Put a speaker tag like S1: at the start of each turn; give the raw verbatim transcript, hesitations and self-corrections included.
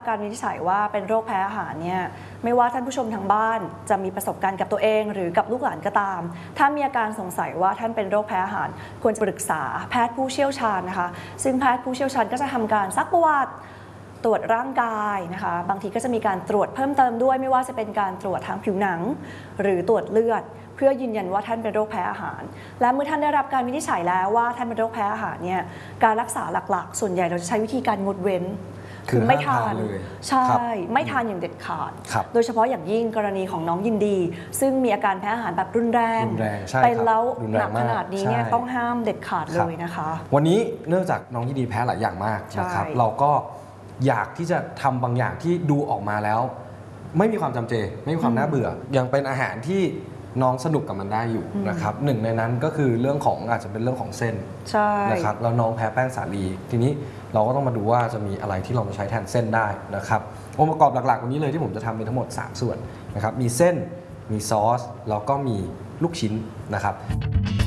S1: การวินิจฉัยว่าเป็นโรคแพ้อาหารเนี่ยไม่ว่าท่านผู้ชมทางบ้านจะมีประสบการณ์กับตัวเองหรือกับลูกหลานก็ตามถ้ามีอาการสงสัยว่าท่านเป็นโรคแพ้อาหารควรจะปรึกษาแพทย์ผู้เชี่ยวชาญนะคะซึ่งแพทย์ผู้เชี่ยวชาญก็จะทำการซักประวัติตรวจร่างกายนะคะบางทีก็จะมีการตรวจเพิ่มเติมด้วยไม่ว่าจะเป็นการตรวจทางผิวหนังหรือตรวจเลือดเพื่อยืนยันว่าท่านเป็นโรคแพ้อาหารและเมื่อท่านได้รับการวินิจฉัยแล้วว่าท่านเป็นโรคแพ้อาหารเนี่ยการรักษาหลักๆส่วนใหญ่เราจะใช้วิธีการงดเว้น
S2: คือไม่ทาน
S1: ใช่ไม่ทานอย่างเด็ดขาดโดยเฉพาะอย่างยิ่งกรณีของน้องยินดีซึ่งมีอาการแพ้อาหารแบบรุนแรงเป็นแล้วหนักขนาดนี้เนี่ยต้องห้ามเด็ดขาดเลยนะคะ
S2: วันนี้เนื่องจากน้องยินดีแพ้หลายอย่างมากนะครับเราก็อยากที่จะทำบางอย่างที่ดูออกมาแล้วไม่มีความจำเจไม่มีความน่าเบื่อยังเป็นอาหารที่น้องสนุกกับมันได้อยู่นะครับหนึ่งในนั้นก็คือเรื่องของอาจจะเป็นเรื่องของเส้นนะครับแล้วน้องแพ้แป้งสาลีทีนี้เราก็ต้องมาดูว่าจะมีอะไรที่เรามาใช้แทนเส้นได้นะครับองค์ประกอบหลักๆวันนี้เลยที่ผมจะทำมีทั้งหมดสามส่วนนะครับมีเส้นมีซอสแล้วก็มีลูกชิ้นนะครับ